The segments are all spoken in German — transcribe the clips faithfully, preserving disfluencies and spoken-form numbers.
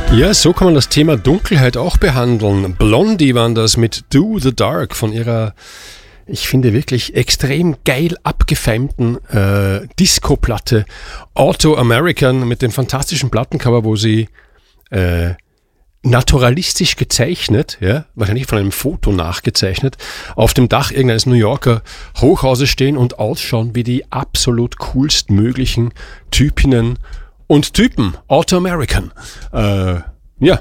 Ja, so kann man das Thema Dunkelheit auch behandeln. Blondie waren das mit Do the Dark von ihrer, ich finde wirklich extrem geil abgefeimten äh, Disco-Platte Auto American mit dem fantastischen Plattencover, wo sie äh, naturalistisch gezeichnet, ja, wahrscheinlich von einem Foto nachgezeichnet, auf dem Dach irgendeines New Yorker Hochhauses stehen und ausschauen wie die absolut coolstmöglichen Typinnen und Typen. Auto American. Äh, ja.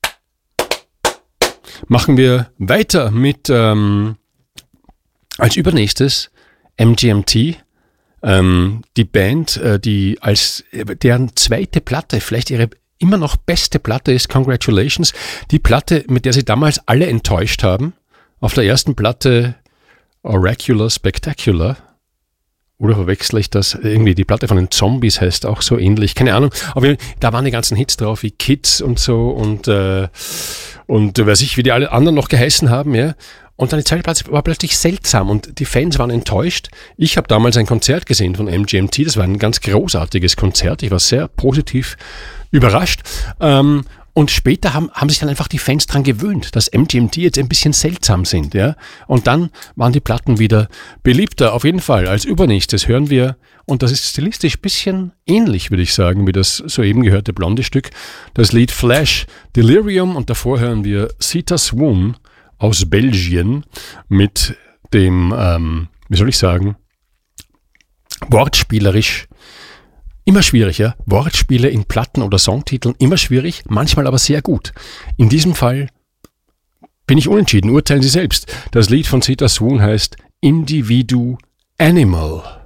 Machen wir weiter mit ähm, als übernächstes M G M T. Ähm, die Band, äh, die als deren zweite Platte, vielleicht ihre immer noch beste Platte ist Congratulations. Die Platte, mit der sie damals alle enttäuscht haben. Auf der ersten Platte Oracular Spectacular. Oder verwechsel ich das? Irgendwie die Platte von den Zombies heißt auch so ähnlich. Keine Ahnung. Aber da waren die ganzen Hits drauf, wie Kids und so und, äh, und weiß ich, wie die alle anderen noch geheißen haben, ja. Und dann die zweite Platte war plötzlich seltsam und die Fans waren enttäuscht. Ich habe damals ein Konzert gesehen von M G M T. Das war ein ganz großartiges Konzert. Ich war sehr positiv überrascht. Ähm, Und später haben, haben sich dann einfach die Fans dran gewöhnt, dass M G M T jetzt ein bisschen seltsam sind, ja. Und dann waren die Platten wieder beliebter. Auf jeden Fall. Als übernächstes hören wir, und das ist stilistisch ein bisschen ähnlich, würde ich sagen, wie das soeben gehörte Blondie-Stück, das Lied Flash Delirium. Und davor hören wir Zeta Swoon aus Belgien mit dem, ähm, wie soll ich sagen, wortspielerisch immer schwierig, ja. Wortspiele in Platten oder Songtiteln, immer schwierig, manchmal aber sehr gut. In diesem Fall bin ich unentschieden, urteilen Sie selbst. Das Lied von Zeta Swoon heißt Individu Animal.